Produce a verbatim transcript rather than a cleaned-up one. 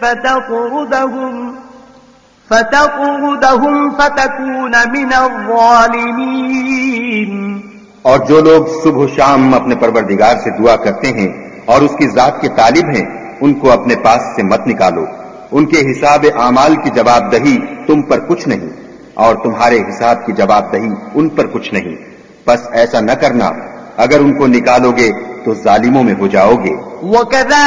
فتطردهم فتطردهم فتكون من الظالمين। और जो लोग सुबह शाम अपने परवरदिगार से दुआ करते हैं और उसकी जात के तालिब हैं, उनको अपने पास से मत निकालो। उनके हिसाब आमाल की जवाबदही तुम पर कुछ नहीं और तुम्हारे हिसाब की जवाबदही उन पर कुछ नहीं। बस ऐसा न करना, अगर उनको निकालोगे तो जालिमों में हो जाओगे।